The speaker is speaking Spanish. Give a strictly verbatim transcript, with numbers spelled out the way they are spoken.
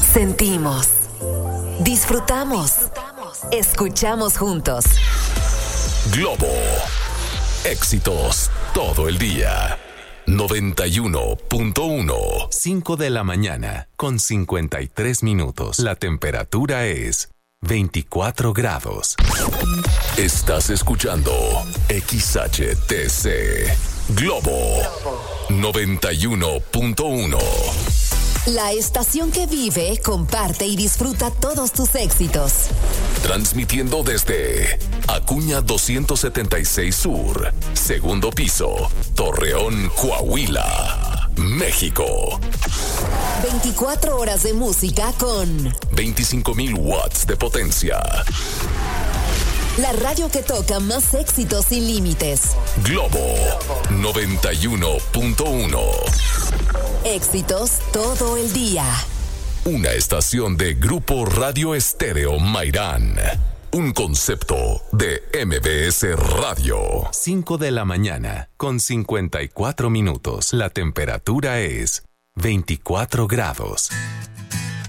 Sentimos, disfrutamos, escuchamos juntos. Globo, éxitos todo el día. noventa y uno punto uno. cinco de la mañana con cincuenta y tres minutos. La temperatura es veinticuatro grados. Estás escuchando X H T C Globo noventa y uno punto uno. La estación que vive, comparte y disfruta todos tus éxitos. Transmitiendo desde Acuña doscientos setenta y seis Sur, segundo piso, Torreón, Coahuila, México. veinticuatro horas de música con veinticinco mil watts de potencia. La radio que toca más éxitos sin límites. Globo noventa y uno punto uno. Éxitos todo el día. Una estación de Grupo Radio Estéreo Mairán. Un concepto de M B S Radio. cinco de la mañana con cincuenta y cuatro minutos. La temperatura es veinticuatro grados.